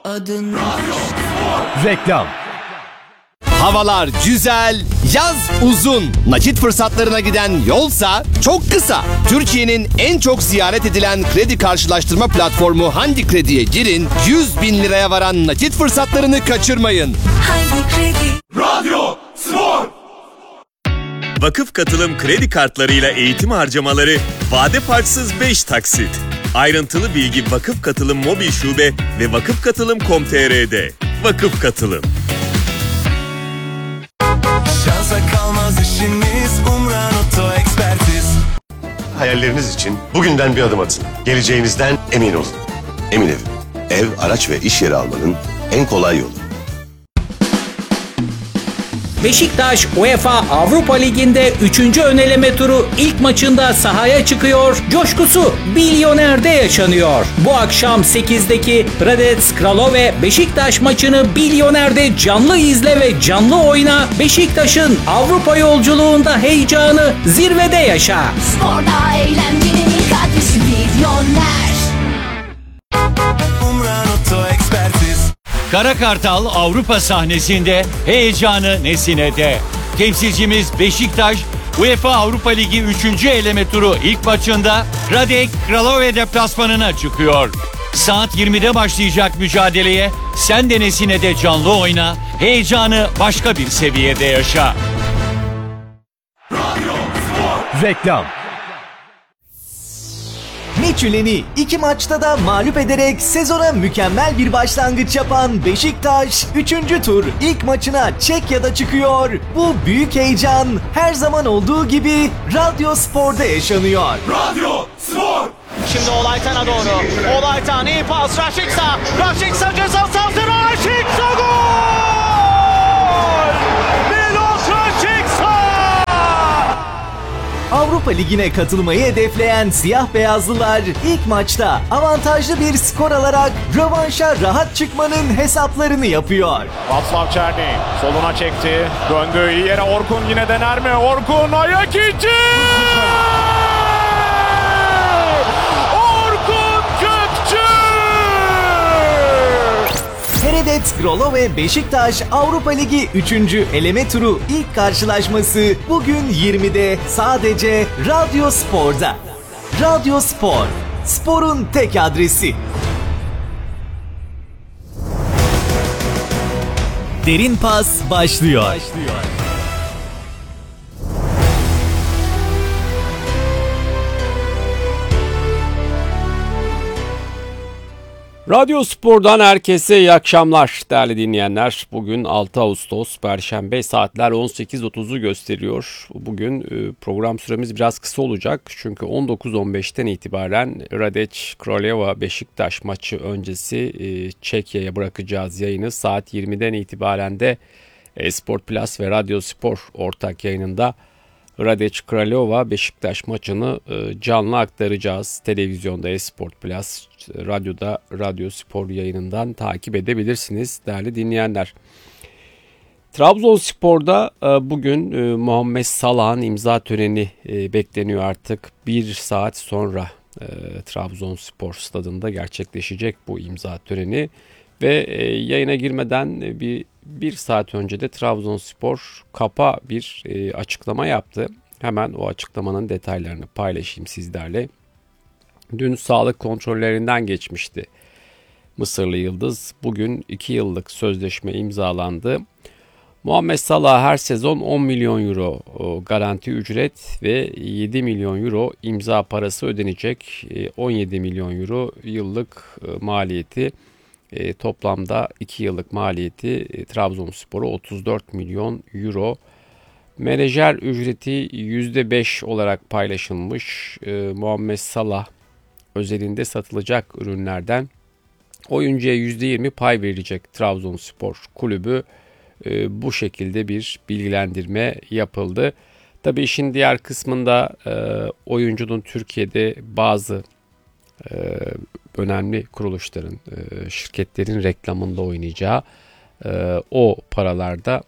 adın. Reklam. Havalar güzel, yaz uzun. Nakit fırsatlarına giden yolsa çok kısa. Türkiye'nin en çok ziyaret edilen kredi karşılaştırma platformu Hangi Kredi'ye girin, 100 bin liraya varan nakit fırsatlarını kaçırmayın. Hangi Kredi? Radyo Spor. Vakıf Katılım kredi kartlarıyla eğitim harcamaları vade farksız 5 taksit. Ayrıntılı bilgi Vakıf Katılım mobil şube ve vakıfkatılım.com.tr'de. Vakıf Katılım. Şansa kalmaz işiniz, Umran Oto Ekspertiz. Hayalleriniz için bugünden bir adım atın. Geleceğinizden emin olun. Emin Ev. Ev, araç ve iş yeri almanın en kolay yolu. Beşiktaş UEFA Avrupa Ligi'nde 3. öneleme turu ilk maçında sahaya çıkıyor. Coşkusu Bilyoner'de yaşanıyor. Bu akşam 8'deki Hradec Kralove Beşiktaş maçını Bilyoner'de canlı izle ve canlı oyna. Beşiktaş'ın Avrupa yolculuğunda heyecanı zirvede yaşa. Sporda eğlencenin ilk adresi Bilyoner. Umran Oto Ekspertiz. Kara Kartal Avrupa sahnesinde, heyecanı Nesine'de. Temsilcimiz Beşiktaş, UEFA Avrupa Ligi 3. eleme turu ilk maçında Hradec Kralove deplasmanına çıkıyor. Saat 20'de başlayacak mücadeleye sen de Nesine'de canlı oyna, heyecanı başka bir seviyede yaşa. Reklam. Midtjylland'i 2 maçta da mağlup ederek sezona mükemmel bir başlangıç yapan Beşiktaş 3. tur ilk maçına Çekya'da çıkıyor. Bu büyük heyecan her zaman olduğu gibi Radyo Spor'da yaşanıyor. Radyo Spor. Şimdi Olaytan'a doğru. Olaytan iyi pas. Raşiksa ceza sahasına. Raşiksa gol! Milos Raşiksa! Avrupa Ligi'ne katılmayı hedefleyen siyah beyazlılar ilk maçta avantajlı bir skor alarak rövanşa rahat çıkmanın hesaplarını yapıyor. Václav Černý soluna çekti. Döndü iyi yere. Orkun yine dener mi? Orkun ayak içi! Orkun Kökçü! Hradec Kralove Beşiktaş Avrupa Ligi 3. eleme turu ilk karşılaşması bugün 20'de sadece Radyo Spor'da. Radyo Spor, sporun tek adresi. Derin Pas başlıyor. Radyo Spor'dan herkese iyi akşamlar değerli dinleyenler. Bugün 6 Ağustos Perşembe, saatler 18.30'u gösteriyor. Bugün program süremiz biraz kısa olacak. Çünkü 19.15'ten itibaren Hradec Kralove Beşiktaş maçı öncesi Çekya'ya bırakacağız yayını. Saat 20'den itibaren de Sport Plus ve Radyo Spor ortak yayınında Hradec Kralove Beşiktaş maçını canlı aktaracağız. Televizyonda Sport Plus, radyoda Radyo Spor yayınından takip edebilirsiniz değerli dinleyenler. Trabzonspor'da bugün Muhammed Salah'ın imza töreni bekleniyor artık. Bir saat sonra Trabzonspor stadında gerçekleşecek bu imza töreni. Ve yayına girmeden bir saat önce de Trabzonspor kapa bir açıklama yaptı. Hemen o açıklamanın detaylarını paylaşayım sizlerle. Dün sağlık kontrollerinden geçmişti Mısırlı Yıldız. Bugün 2 yıllık sözleşme imzalandı. Muhammed Salah her sezon 10 milyon euro garanti ücret ve 7 milyon euro imza parası ödenecek. 17 milyon euro yıllık maliyeti. Toplamda 2 yıllık maliyeti Trabzonspor'a 34 milyon euro. Menajer ücreti %5 olarak paylaşılmış. Muhammed Salah özelinde satılacak ürünlerden oyuncuya %20 pay verecek Trabzonspor kulübü. Bu şekilde bir bilgilendirme yapıldı. Tabii işin diğer kısmında oyuncunun Türkiye'de bazı önemli kuruluşların, şirketlerin reklamında oynayacağı o paralarda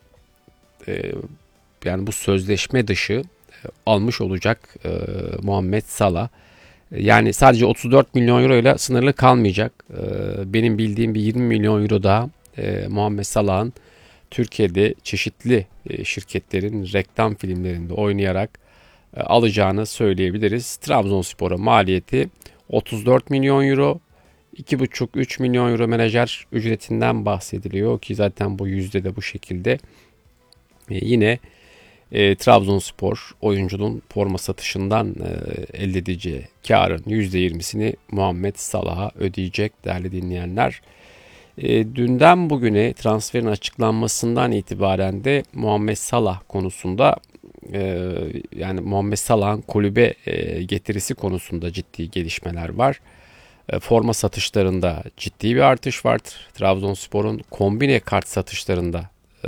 yani bu sözleşme dışı almış olacak Muhammed Salah. Yani sadece 34 milyon euro ile sınırlı kalmayacak. Benim bildiğim bir 20 milyon euro daha Muhammed Salah'ın Türkiye'de çeşitli şirketlerin reklam filmlerinde oynayarak alacağını söyleyebiliriz. Trabzonspor'a maliyeti 34 milyon euro. 2,5-3 milyon euro menajer ücretinden bahsediliyor ki zaten bu yüzde de bu şekilde. Yine Trabzonspor oyuncunun forma satışından elde edeceği karın %20'sini Muhammed Salah'a ödeyecek değerli dinleyenler. Dünden bugüne transferin açıklanmasından itibaren de Muhammed Salah konusunda yani Muhammed Salah'ın kulübe getirisi konusunda ciddi gelişmeler var. Forma satışlarında ciddi bir artış var. Trabzonspor'un kombine kart satışlarında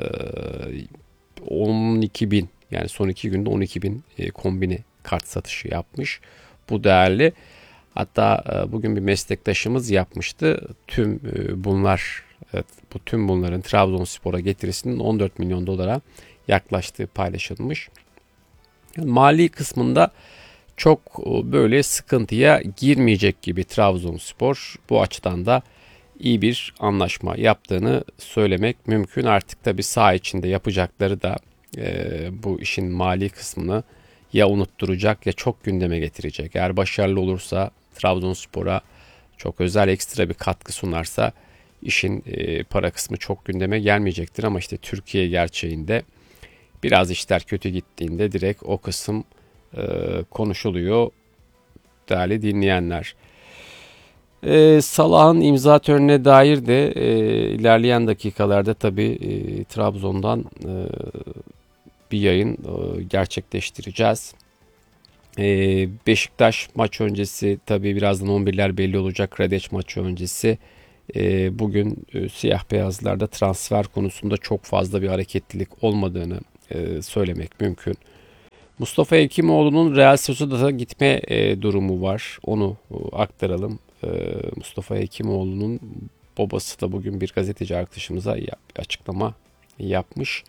12.000 yani son 2 günde 12.000 kombine kart satışı yapmış. Bu değerli. Hatta bugün bir meslektaşımız yapmıştı. Tüm bunların Trabzonspor'a getirisinin 14 milyon dolara yaklaştığı paylaşılmış. Yani mali kısmında çok böyle sıkıntıya girmeyecek gibi Trabzonspor, bu açıdan da iyi bir anlaşma yaptığını söylemek mümkün. Artık tabii saha içinde yapacakları da bu işin mali kısmını ya unutturacak ya çok gündeme getirecek. Eğer başarılı olursa, Trabzonspor'a çok özel ekstra bir katkı sunarsa işin para kısmı çok gündeme gelmeyecektir. Ama işte Türkiye gerçeğinde biraz işler kötü gittiğinde direkt o kısım konuşuluyor değerli dinleyenler. Salah'ın imza törenine dair de ilerleyen dakikalarda tabii Trabzon'dan bir yayın gerçekleştireceğiz. Beşiktaş maç öncesi tabii birazdan 11'ler belli olacak. Radec maçı öncesi bugün siyah beyazlarda transfer konusunda çok fazla bir hareketlilik olmadığını söylemek mümkün. Mustafa Hekimoğlu'nun Real Sociedad'a gitme durumu var. Onu aktaralım. Mustafa Hekimoğlu'nun babası da bugün bir gazeteci arkadaşımıza açıklama yapmış.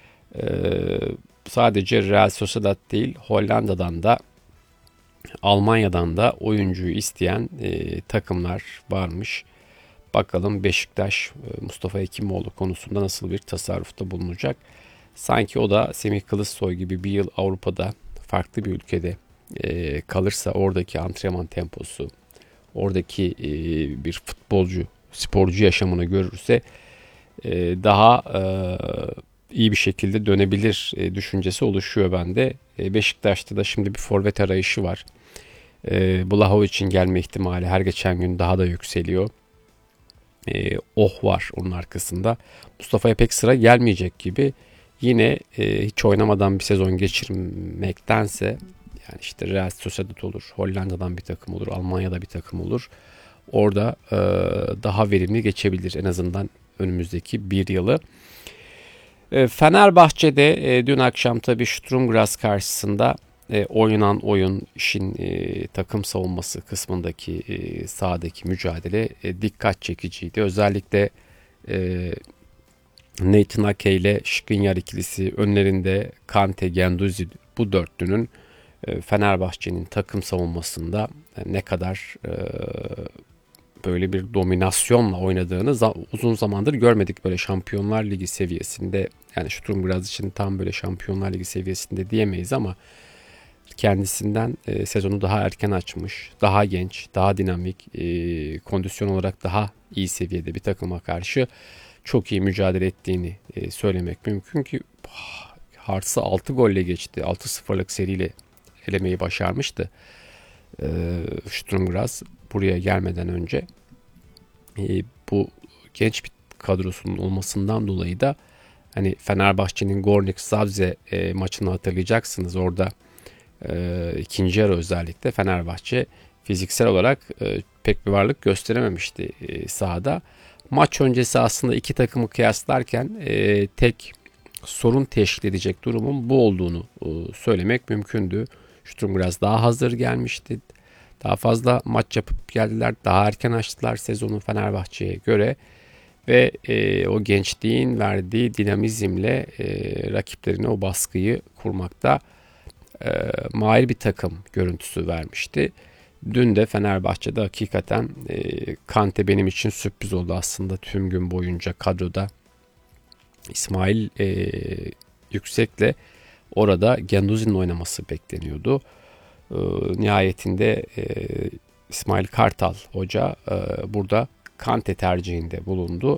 Sadece Real Sociedad değil, Hollanda'dan da Almanya'dan da oyuncuyu isteyen takımlar varmış. Bakalım Beşiktaş Mustafa Hekimoğlu konusunda nasıl bir tasarrufta bulunacak. Sanki o da Semih Kılıçsoy gibi bir yıl Avrupa'da farklı bir ülkede kalırsa oradaki antrenman temposu, oradaki bir sporcu yaşamını görürse daha iyi bir şekilde dönebilir düşüncesi oluşuyor bende. Beşiktaş'ta da şimdi bir forvet arayışı var. Vlahovic'in gelme ihtimali her geçen gün daha da yükseliyor. Var onun arkasında. Mustafa'ya pek sıra gelmeyecek gibi. Yine hiç oynamadan bir sezon geçirmektense yani işte Real Sociedad olur, Hollanda'dan bir takım olur, Almanya'da bir takım olur. Orada daha verimli geçebilir en azından önümüzdeki bir yılı. Fenerbahçe'de dün akşam tabii Sturm Graz karşısında oynanan oyun, işin takım savunması kısmındaki sahadaki mücadele dikkat çekiciydi. Özellikle Nathan Ake ile Skriniar ikilisi, önlerinde Kante, Guendouzi, bu dörtlünün Fenerbahçe'nin takım savunmasında ne kadar böyle bir dominasyonla oynadığını uzun zamandır görmedik böyle Şampiyonlar Ligi seviyesinde. Yani Sturm Graz için tam böyle Şampiyonlar Ligi seviyesinde diyemeyiz ama kendisinden sezonu daha erken açmış, daha genç, daha dinamik, kondisyon olarak daha iyi seviyede bir takıma karşı çok iyi mücadele ettiğini söylemek mümkün ki Hearts'ı 6 golle geçti. 6-0'lık seriyle elemeyi başarmıştı Sturm Graz buraya gelmeden önce. Bu genç bir kadrosunun olmasından dolayı da hani Fenerbahçe'nin Gornik Zabrze maçını hatırlayacaksınız. Orada ikinci yarı özellikle Fenerbahçe fiziksel olarak pek bir varlık gösterememişti sahada. Maç öncesi aslında iki takımı kıyaslarken tek sorun teşkil edecek durumun bu olduğunu söylemek mümkündü. Sturm Graz daha hazır gelmişti. Daha fazla maç yapıp geldiler. Daha erken açtılar sezonu Fenerbahçe'ye göre. Ve o gençliğin verdiği dinamizmle rakiplerine o baskıyı kurmakta mahir bir takım görüntüsü vermişti. Dün de Fenerbahçe'de hakikaten Kante benim için sürpriz oldu aslında tüm gün boyunca kadroda. İsmail Yüksek'le orada Genduzi'nin oynaması bekleniyordu. Nihayetinde İsmail Kartal Hoca burada Kante tercihinde bulundu.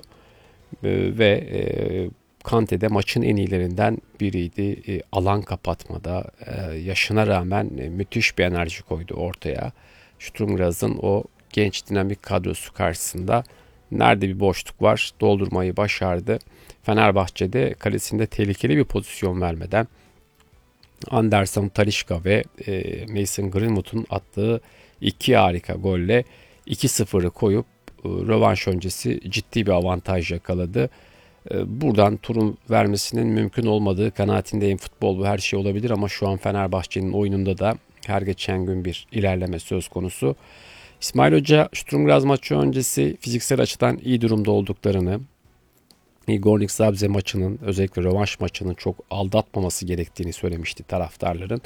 Ve Kante de maçın en iyilerinden biriydi. Alan kapatmada yaşına rağmen müthiş bir enerji koydu ortaya. Sturm Graz'ın o genç dinamik kadrosu karşısında nerede bir boşluk var doldurmayı başardı. Fenerbahçe'de kalesinde tehlikeli bir pozisyon vermeden Anderson Talisca ve Mason Greenwood'un attığı 2 harika golle 2-0'ı koyup rövanş öncesi ciddi bir avantaj yakaladı. Buradan turun vermesinin mümkün olmadığı kanaatindeyim. Futbol bu, her şey olabilir ama şu an Fenerbahçe'nin oyununda da her geçen gün bir ilerleme söz konusu. İsmail Hoca Sturm Graz maçı öncesi fiziksel açıdan iyi durumda olduklarını, Gornik Zabrze maçının, özellikle rövanş maçının çok aldatmaması gerektiğini söylemişti taraftarların.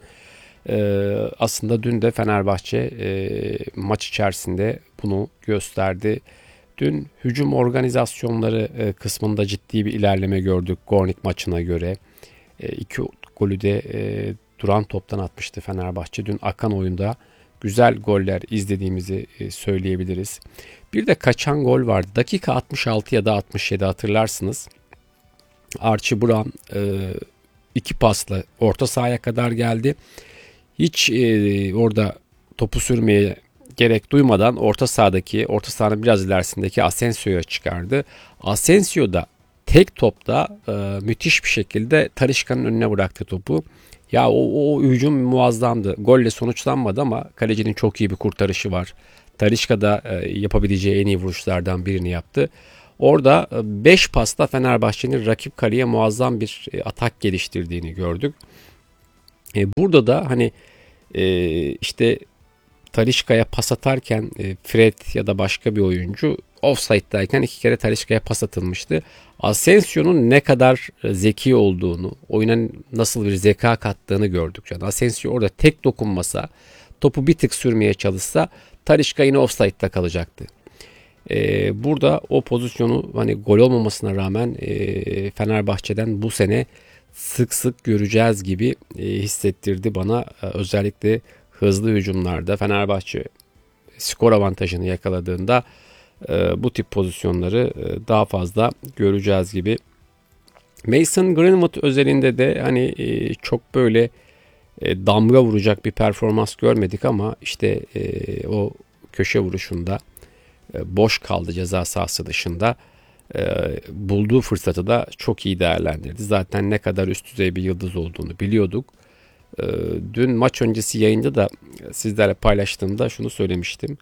Aslında dün de Fenerbahçe maç içerisinde bunu gösterdi. Dün hücum organizasyonları kısmında ciddi bir ilerleme gördük Gornik maçına göre. 2 golü de duran toptan atmıştı Fenerbahçe. Dün akan oyunda güzel goller izlediğimizi söyleyebiliriz. Bir de kaçan gol vardı. Dakika 66 ya da 67 hatırlarsınız. Archie Brown 2 pasla orta sahaya kadar geldi. Hiç orada topu sürmeye gerek duymadan orta sahanın biraz ilerisindeki Asensio'ya çıkardı. Asensio da tek topta müthiş bir şekilde Talisca'nın önüne bıraktı topu. Ya o hücum muazzamdı. Golle sonuçlanmadı ama kalecinin çok iyi bir kurtarışı var. Talisca da yapabileceği en iyi vuruşlardan birini yaptı. Orada 5 pasla Fenerbahçe'nin rakip kaleye muazzam bir atak geliştirdiğini gördük. Burada da hani işte Talisca'ya pas atarken Fred ya da başka bir oyuncu offside'dayken 2 kere Talisca'ya pas atılmıştı. Asensio'nun ne kadar zeki olduğunu, oyuna nasıl bir zeka kattığını gördük. Yani Asensio orada tek dokunmasa, topu bir tık sürmeye çalışsa Talisca yine offside'da kalacaktı. Burada o pozisyonu hani gol olmamasına rağmen Fenerbahçe'den bu sene sık sık göreceğiz gibi hissettirdi bana. Özellikle hızlı hücumlarda Fenerbahçe skor avantajını yakaladığında bu tip pozisyonları daha fazla göreceğiz gibi. Mason Greenwood özelinde de hani çok böyle damga vuracak bir performans görmedik ama işte o köşe vuruşunda boş kaldı ceza sahası dışında. Bulduğu fırsatı da çok iyi değerlendirdi. Zaten ne kadar üst düzey bir yıldız olduğunu biliyorduk. Dün maç öncesi yayında da sizlerle paylaştığımda şunu söylemiştim.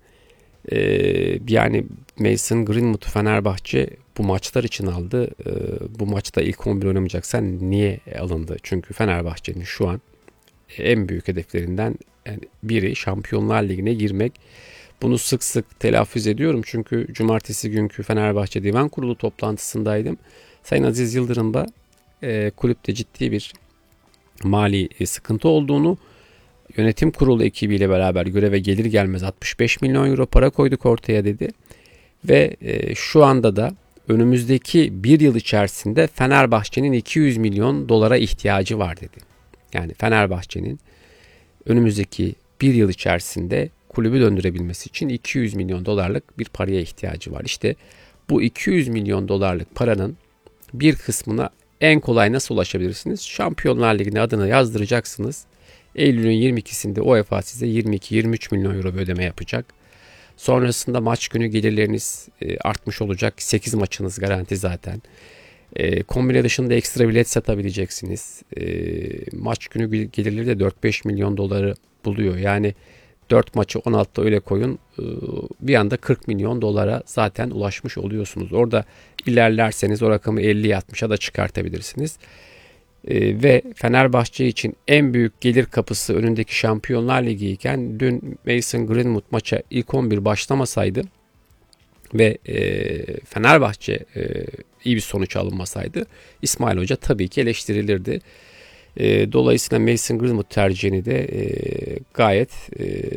Yani Mason Greenwood'u Fenerbahçe bu maçlar için aldı. Bu maçta ilk 11 oynamayacaksan niye alındı? Çünkü Fenerbahçe'nin şu an en büyük hedeflerinden biri Şampiyonlar Ligi'ne girmek. Bunu sık sık telaffuz ediyorum çünkü cumartesi günkü Fenerbahçe Divan Kurulu toplantısındaydım. Sayın Aziz Yıldırım da kulüpte ciddi bir mali sıkıntı olduğunu, yönetim kurulu ekibiyle beraber göreve gelir gelmez 65 milyon euro para koyduk ortaya dedi. Ve şu anda da önümüzdeki bir yıl içerisinde Fenerbahçe'nin 200 milyon dolara ihtiyacı var dedi. Yani Fenerbahçe'nin önümüzdeki bir yıl içerisinde kulübü döndürebilmesi için 200 milyon dolarlık bir paraya ihtiyacı var. İşte bu 200 milyon dolarlık paranın bir kısmına en kolay nasıl ulaşabilirsiniz? Şampiyonlar Ligi'ne adını yazdıracaksınız. Eylül'ün 22'sinde UEFA size 22-23 milyon euro bir ödeme yapacak. Sonrasında maç günü gelirleriniz artmış olacak. 8 maçınız garanti zaten. Kombine dışında ekstra bilet satabileceksiniz. Maç günü gelirleri de 4-5 milyon doları buluyor. Yani 4 maçı 16'da öyle koyun. Bir anda 40 milyon dolara zaten ulaşmış oluyorsunuz. Orada ilerlerseniz o rakamı 50'ye 60'a da çıkartabilirsiniz. Ve Fenerbahçe için en büyük gelir kapısı önündeki Şampiyonlar Ligi iken dün Mason Greenwood maça ilk 11 başlamasaydı ve Fenerbahçe iyi bir sonuç alınmasaydı İsmail Hoca tabii ki eleştirilirdi. Dolayısıyla Mason Greenwood tercihini de gayet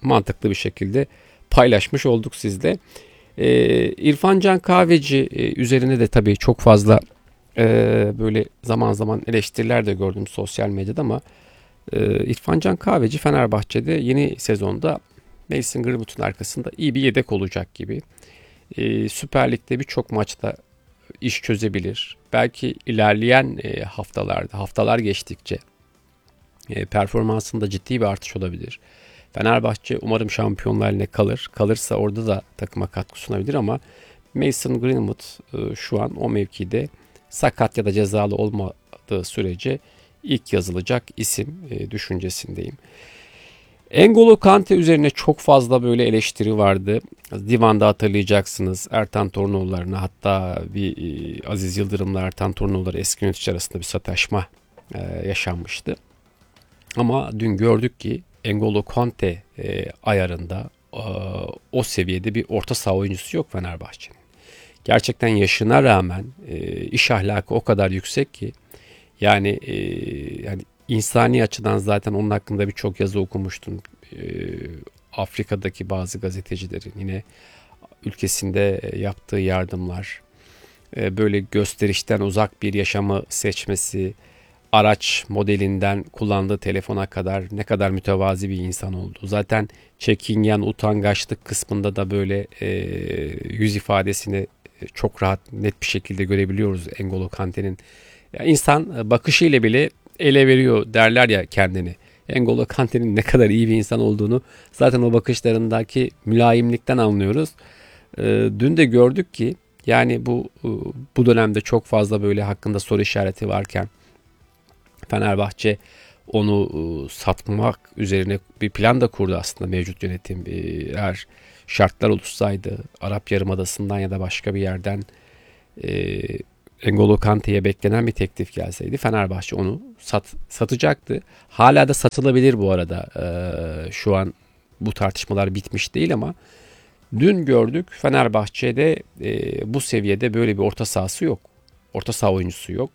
mantıklı bir şekilde paylaşmış olduk sizle. İrfan Can Kahveci üzerine de tabii çok fazla böyle zaman zaman eleştiriler de gördüm sosyal medyada ama İrfan Can Kahveci Fenerbahçe'de yeni sezonda Mason Greenwood'un arkasında iyi bir yedek olacak gibi. Süper Lig'de birçok maçta iş çözebilir. Belki ilerleyen haftalar geçtikçe performansında ciddi bir artış olabilir. Fenerbahçe umarım şampiyonlar haline kalır. Kalırsa orada da takıma katkı sunabilir ama Mason Greenwood şu an o mevkide sakat ya da cezalı olmadığı sürece ilk yazılacak isim düşüncesindeyim. N'Golo Kante üzerine çok fazla böyle eleştiri vardı. Divan'da hatırlayacaksınız Ertan Tornoğulları'na, hatta bir Aziz Yıldırım'la Ertan Tornoğulları eski yönetici arasında bir sataşma yaşanmıştı. Ama dün gördük ki N'Golo Kante ayarında o seviyede bir orta saha oyuncusu yok Fenerbahçe'nin. Gerçekten yaşına rağmen iş ahlakı o kadar yüksek ki yani insani açıdan zaten onun hakkında birçok yazı okumuştum. Afrika'daki bazı gazetecilerin yine ülkesinde yaptığı yardımlar, böyle gösterişten uzak bir yaşamı seçmesi, araç modelinden kullandığı telefona kadar ne kadar mütevazi bir insan oldu. Zaten çekingen, utangaçlık kısmında da böyle yüz ifadesini çok rahat, net bir şekilde görebiliyoruz N'Golo Kante'nin. Ya insan bakışıyla bile ele veriyor derler ya kendini. N'Golo Kante'nin ne kadar iyi bir insan olduğunu zaten o bakışlarındaki mülayimlikten anlıyoruz. Dün de gördük ki yani bu dönemde çok fazla böyle hakkında soru işareti varken Fenerbahçe onu satmak üzerine bir plan da kurdu aslında mevcut yönetim. Eğer şartlar oluşsaydı Arap Yarımadası'ndan ya da başka bir yerden N'Golo Kante'ye beklenen bir teklif gelseydi Fenerbahçe onu satacaktı. Hala da satılabilir bu arada. Şu an bu tartışmalar bitmiş değil ama dün gördük Fenerbahçe'de bu seviyede böyle bir orta sahası yok. Orta saha oyuncusu yok.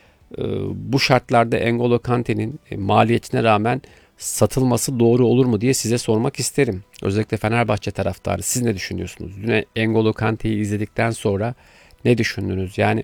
Bu şartlarda N'Golo Kante'nin maliyetine rağmen satılması doğru olur mu diye size sormak isterim. Özellikle Fenerbahçe taraftarı, siz ne düşünüyorsunuz? Dün N'Golo Kante'yi izledikten sonra ne düşündünüz? Yani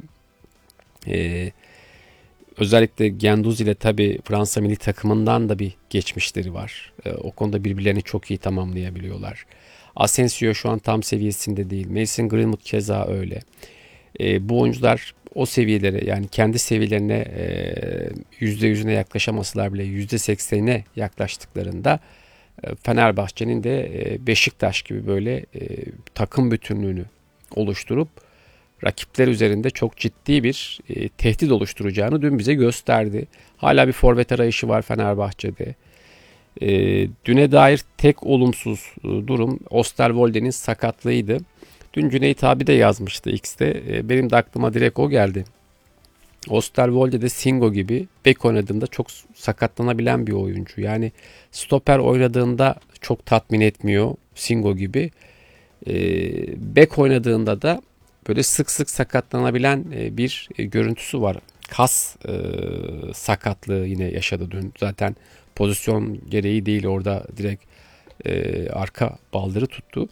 özellikle Guendouzi ile tabii Fransa milli takımından da bir geçmişleri var. O konuda birbirlerini çok iyi tamamlayabiliyorlar. Asensio şu an tam seviyesinde değil. Mason Greenwood keza öyle. Bu oyuncular o seviyelere, yani kendi seviyelerine %100'üne yaklaşamasalar bile %80'ine yaklaştıklarında Fenerbahçe'nin de Beşiktaş gibi böyle takım bütünlüğünü oluşturup rakipler üzerinde çok ciddi bir tehdit oluşturacağını dün bize gösterdi. Hala bir forvet arayışı var Fenerbahçe'de. Düne dair tek olumsuz durum Osterwolde'nin sakatlığıydı. Dün Cüneyt abi de yazmıştı X'te. Benim de aklıma direkt o geldi. Osterwolde de Singo gibi bek oynadığında çok sakatlanabilen bir oyuncu. Yani stoper oynadığında çok tatmin etmiyor Singo gibi. Bek oynadığında da böyle sık sık sakatlanabilen bir görüntüsü var. Kas sakatlığı yine yaşadı dün. Zaten pozisyon gereği değil, orada direkt arka baldırı tuttu.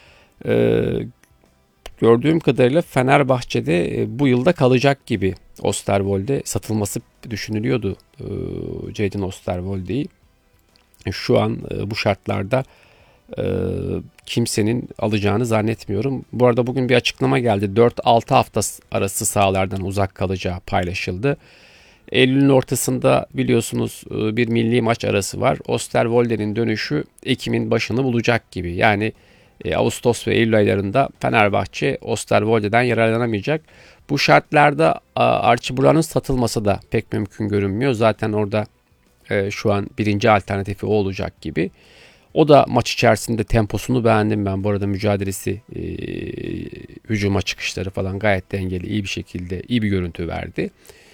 Gördüğüm kadarıyla Fenerbahçe'de bu yılda kalacak gibi. Osterwolde satılması düşünülüyordu, Jadon Osterwolde'yi. Şu an bu şartlarda kimsenin alacağını zannetmiyorum. Bu arada bugün bir açıklama geldi. 4-6 hafta arası sahalardan uzak kalacağı paylaşıldı. Eylül'ün ortasında biliyorsunuz bir milli maç arası var. Osterwolde'nin dönüşü Ekim'in başını bulacak gibi. Yani Ağustos ve Eylül aylarında Fenerbahçe Osterwolde'den yararlanamayacak. Bu şartlarda Archie Brown'un satılması da pek mümkün görünmüyor. Zaten orada şu an birinci alternatifi o olacak gibi. O da maç içerisinde temposunu beğendim ben. Bu arada mücadelesi, hücuma çıkışları falan gayet dengeli, iyi bir şekilde, iyi bir görüntü verdi.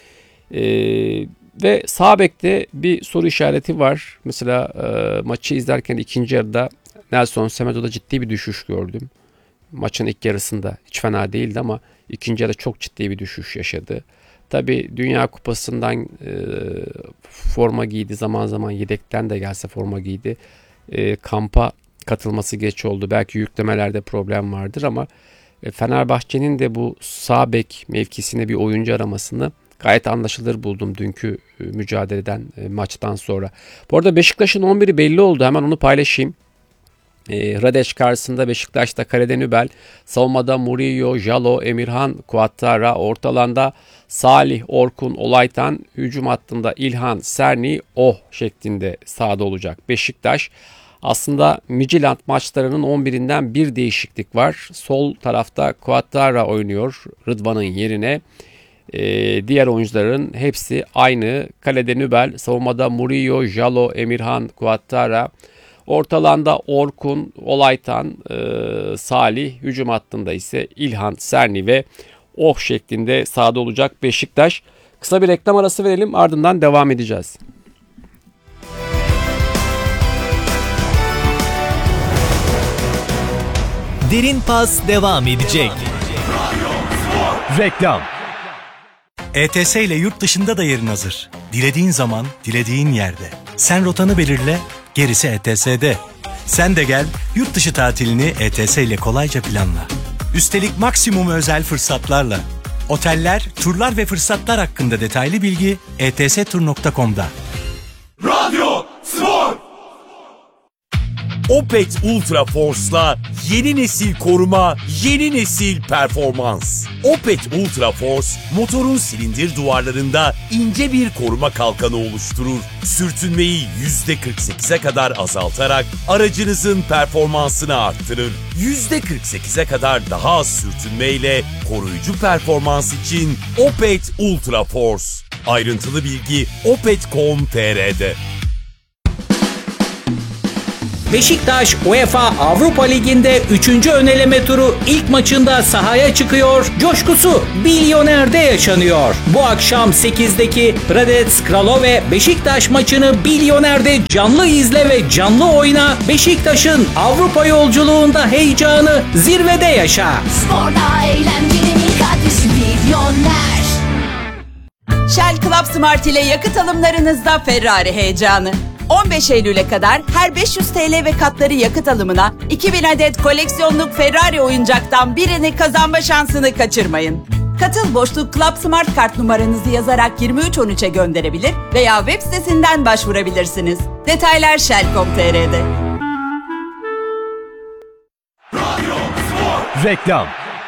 Ve sağ bekte bir soru işareti var. Mesela maçı izlerken ikinci yarıda Nelson Semedo'da ciddi bir düşüş gördüm. Maçın ilk yarısında hiç fena değildi ama ikinci yarıda çok ciddi bir düşüş yaşadı. Tabii Dünya Kupası'ndan forma giydi. Zaman zaman yedekten de gelse forma giydi. Kampa katılması geç oldu. Belki yüklemelerde problem vardır ama Fenerbahçe'nin de bu sağ bek mevkisine bir oyuncu aramasını gayet anlaşılır buldum dünkü mücadeleden, maçtan sonra. Bu arada Beşiktaş'ın 11'i belli oldu. Hemen onu paylaşayım. Radec karşısında Beşiktaş'ta kalede Nübel, savunmada Murillo, Jalo, Emirhan, Kuattara, orta alanda Salih, Orkun, Olaytan, hücum hattında İlhan, Serni, şeklinde sahada olacak Beşiktaş. Aslında Midtjylland maçlarının 11'inden bir değişiklik var. Sol tarafta Kuattara oynuyor Rıdvan'ın yerine. Diğer oyuncuların hepsi aynı. Kalede Nübel, savunmada Murillo, Jalo, Emirhan, Kuattara. Orta alanda Orkun, Olaytan, Salih, hücum hattında ise İlhan, Serni ve şeklinde sahada olacak Beşiktaş. Kısa bir reklam arası verelim, ardından devam edeceğiz. Derin Pas devam edecek. Reklam. ETS ile yurt dışında da yerin hazır. Dilediğin zaman, dilediğin yerde. Sen rotanı belirle, gerisi ETS'de. Sen de gel, yurt dışı tatilini ETS ile kolayca planla. Üstelik maksimum özel fırsatlarla. Oteller, turlar ve fırsatlar hakkında detaylı bilgi etstur.com'da. Radyo Spor. Opet Ultra Force'la yeni nesil koruma, yeni nesil performans. Opet Ultra Force, motorun silindir duvarlarında ince bir koruma kalkanı oluşturur. Sürtünmeyi %48'e kadar azaltarak aracınızın performansını arttırır. %48'e kadar daha az sürtünmeyle koruyucu performans için Opet Ultra Force. Ayrıntılı bilgi opet.com.tr'de. Beşiktaş UEFA Avrupa Ligi'nde 3. öneleme turu ilk maçında sahaya çıkıyor. Coşkusu Bilyoner'de yaşanıyor. Bu akşam 8'deki Radec Kralove Beşiktaş maçını Bilyoner'de canlı izle ve canlı oyna. Beşiktaş'ın Avrupa yolculuğunda heyecanı zirvede yaşa. Sporda eğlencenin adresi Milyoner. Shell Club Smart ile yakıt alımlarınızda Ferrari heyecanı. 15 Eylül'e kadar her 500 TL ve katları yakıt alımına 2000 adet koleksiyonluk Ferrari oyuncaktan birini kazanma şansını kaçırmayın. Katıl boşluk Club Smart kart numaranızı yazarak 2313'e gönderebilir veya web sitesinden başvurabilirsiniz. Detaylar Shell.com.tr'de. Reklam.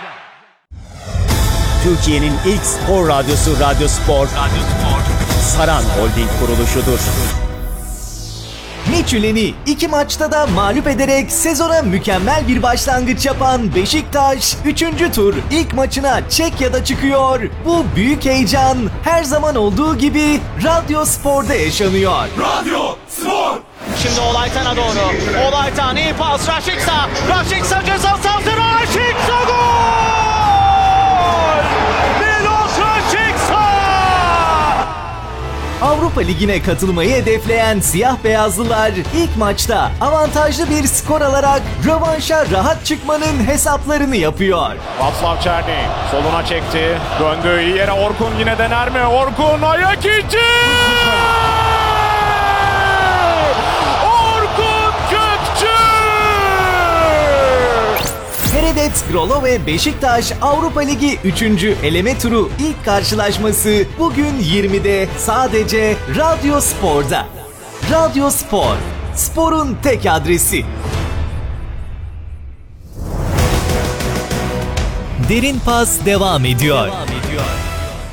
Türkiye'nin ilk spor radyosu Radyo Spor. Saran Holding kuruluşudur. Midtjylland'i 2 maçta da mağlup ederek sezona mükemmel bir başlangıç yapan Beşiktaş 3. tur ilk maçına Çekya'da çıkıyor. Bu büyük heyecan her zaman olduğu gibi Radyo Spor'da yaşanıyor. Radyo Spor. Şimdi Olaytan'a doğru. Olaytan iyi pas. Rashica. Rashica ceza sahasına. Rashica gol! Milos Rashica! Avrupa Ligi'ne katılmayı hedefleyen siyah beyazlılar ilk maçta avantajlı bir skor alarak rövanşa rahat çıkmanın hesaplarını yapıyor. Václav Černý soluna çekti. Döndü iyi yere, Orkun yine dener mi? Orkun ayak içi! Orkun Kökçü! Radec Kralove Beşiktaş Avrupa Ligi 3. eleme turu ilk karşılaşması bugün 20'de sadece Radyo Spor'da. Radyo Spor, sporun tek adresi. Derin Pas devam ediyor.